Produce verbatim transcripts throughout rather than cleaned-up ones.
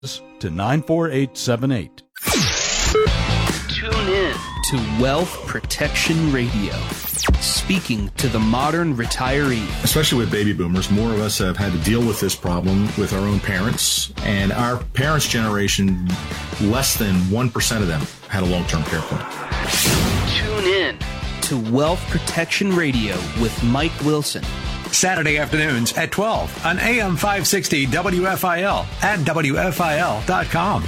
to nine four eight seven eight. Tune in to Wealth Protection Radio, speaking to the modern retiree. Especially with baby boomers, more of us have had to deal with this problem with our own parents. And our parents' generation, less than one percent of them had a long-term care plan. Tune in to Wealth Protection Radio with Mike Wilson. Saturday afternoons at twelve on A M five sixty W F I L and W F I L dot com.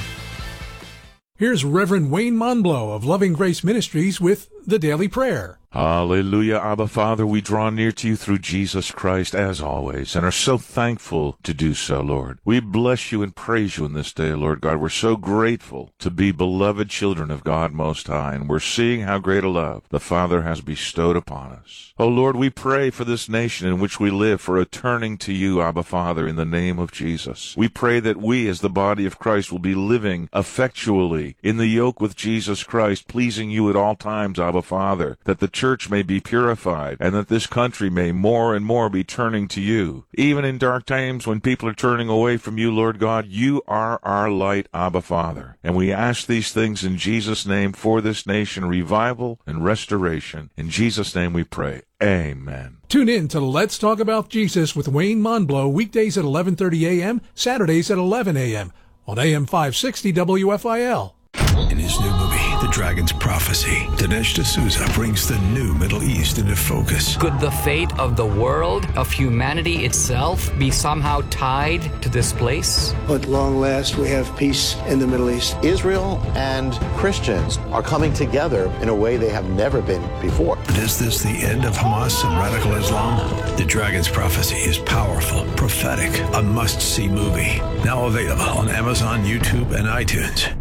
Here's Reverend Wayne Monblow of Loving Grace Ministries with the Daily Prayer. Hallelujah, Abba Father, we draw near to you through Jesus Christ as always and are so thankful to do so, Lord. We bless you and praise you in this day, Lord God. We're so grateful to be beloved children of God Most High, and we're seeing how great a love the Father has bestowed upon us. Oh, Lord, we pray for this nation in which we live, for a turning to you, Abba Father, in the name of Jesus. We pray that we, as the body of Christ, will be living effectually in the yoke with Jesus Christ, pleasing you at all times, Abba Father, that the church may be purified, and that this country may more and more be turning to you. Even in dark times when people are turning away from you, Lord God, you are our light, Abba Father. And we ask these things in Jesus' name for this nation, revival and restoration. In Jesus' name we pray. Amen. Tune in to Let's Talk About Jesus with Wayne Monblow, weekdays at eleven thirty a.m., Saturdays at eleven a.m. on A M five sixty W F I L. In his new movie, The Dragon's Prophecy, Dinesh D'Souza brings the new Middle East into focus. Could the fate of the world, of humanity itself, be somehow tied to this place? At long last, we have peace in the Middle East. Israel and Christians are coming together in a way they have never been before. But is this the end of Hamas and radical Islam? The Dragon's Prophecy is powerful, prophetic, a must-see movie. Now available on Amazon, YouTube, and iTunes.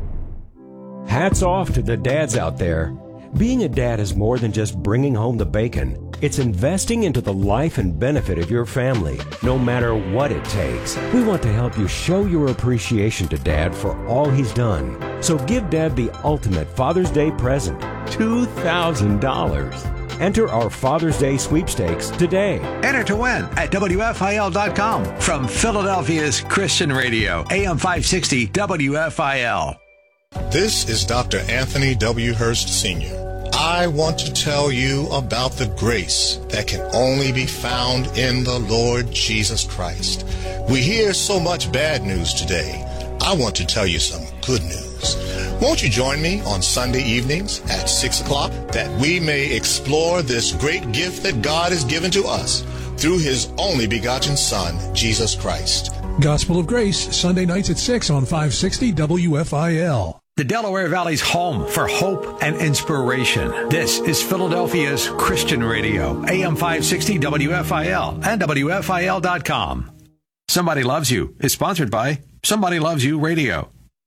Hats off to the dads out there. Being a dad is more than just bringing home the bacon. It's investing into the life and benefit of your family, no matter what it takes. We want to help you show your appreciation to Dad for all he's done. So give Dad the ultimate Father's Day present, two thousand dollars. Enter our Father's Day sweepstakes today. Enter to win at W F I L dot com from Philadelphia's Christian Radio, A M five sixty W F I L. This is Doctor Anthony W. Hurst, Senior I want to tell you about the grace that can only be found in the Lord Jesus Christ. We hear so much bad news today. I want to tell you some good news. Won't you join me on Sunday evenings at six o'clock that we may explore this great gift that God has given to us through his only begotten Son, Jesus Christ. Gospel of Grace, Sunday nights at six on five sixty W F I L. The Delaware Valley's home for hope and inspiration. This is Philadelphia's Christian Radio, A M five sixty W F I L and W F I L dot com. Somebody Loves You is sponsored by Somebody Loves You Radio.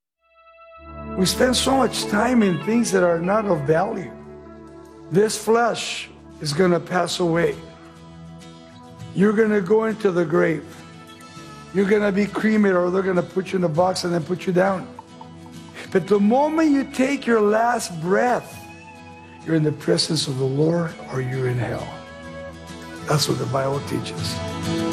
We spend so much time in things that are not of value. This flesh is going to pass away. You're going to go into the grave. You're going to be cremated, or they're going to put you in a box and then put you down. But the moment you take your last breath, you're in the presence of the Lord or you're in hell. That's what the Bible teaches.